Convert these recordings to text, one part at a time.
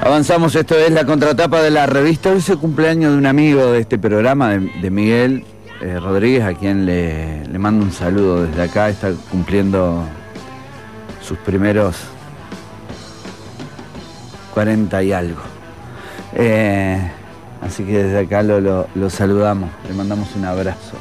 Avanzamos, esto es la contratapa de la revista. Hoy es el cumpleaños de un amigo de este programa, de Miguel Rodríguez, a quien le mando un saludo desde acá. Está cumpliendo sus primeros 40 y algo. Así que desde acá lo saludamos, le mandamos un abrazo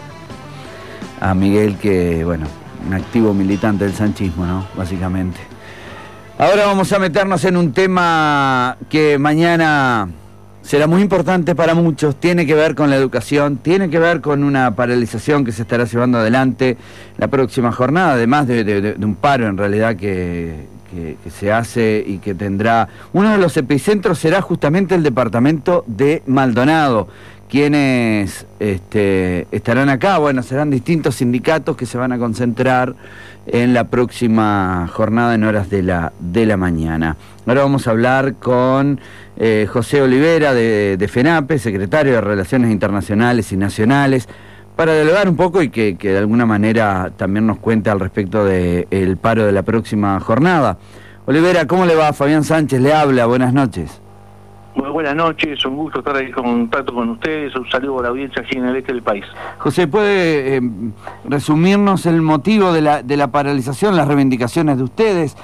a Miguel, que, bueno, un activo militante del sanchismo, ¿no? Básicamente. Ahora vamos a meternos en un tema que mañana será muy importante para muchos. Tiene que ver con la educación, tiene que ver con una paralización que se estará llevando adelante la próxima jornada, además de un paro en realidad que se hace y que tendrá... Uno de los epicentros será justamente el departamento de Maldonado. Quienes estarán acá, bueno, serán distintos sindicatos que se van a concentrar en la próxima jornada en horas de la mañana. Ahora vamos a hablar con José Olivera de FENAPE, secretario de Relaciones Internacionales y Nacionales, para dialogar un poco y que de alguna manera también nos cuente al respecto del paro de la próxima jornada. Olivera, ¿cómo le va? Fabián Sánchez le habla, buenas noches. Muy buenas noches, un gusto estar ahí en contacto con ustedes, un saludo a la audiencia aquí en el este del país. José, ¿puede resumirnos el motivo de la paralización, las reivindicaciones de ustedes?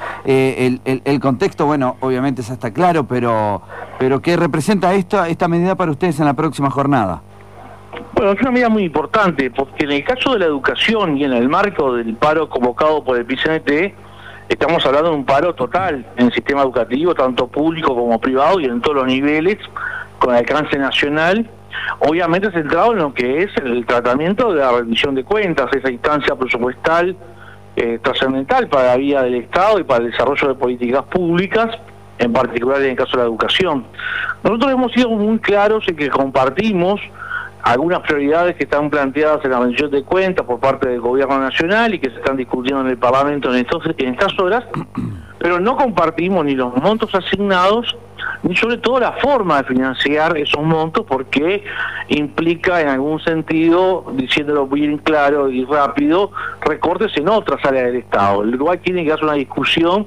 El contexto, bueno, obviamente ya está claro, pero ¿qué representa esta medida para ustedes en la próxima jornada? Bueno, es una medida muy importante, porque en el caso de la educación y en el marco del paro convocado por el PCNT, estamos hablando de un paro total en el sistema educativo, tanto público como privado y en todos los niveles, con alcance nacional, obviamente centrado en lo que es el tratamiento de la rendición de cuentas, esa instancia presupuestal trascendental para la vida del Estado y para el desarrollo de políticas públicas, en particular en el caso de la educación. Nosotros hemos sido muy claros en que compartimos algunas prioridades que están planteadas en la rendición de cuentas por parte del gobierno nacional y que se están discutiendo en el Parlamento en estas horas, pero no compartimos ni los montos asignados, ni sobre todo la forma de financiar esos montos, porque implica en algún sentido, diciéndolo bien claro y rápido, recortes en otras áreas del Estado. El Uruguay tiene que hacer una discusión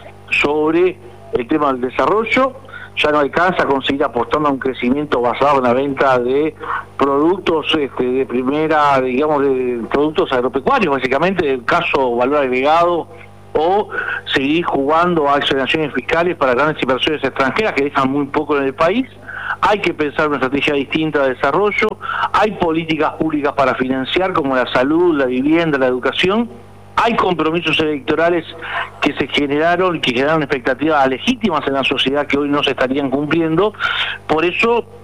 sobre el tema del desarrollo. Ya no alcanza a conseguir apostando a un crecimiento basado en la venta de productos de primera, digamos, de productos agropecuarios, básicamente, el caso valor agregado, o seguir jugando a accionaciones fiscales para grandes inversiones extranjeras que dejan muy poco en el país. Hay que pensar una estrategia distinta de desarrollo, hay políticas públicas para financiar como la salud, la vivienda, la educación. Hay compromisos electorales que se generaron y que generaron expectativas legítimas en la sociedad que hoy no se estarían cumpliendo. Por eso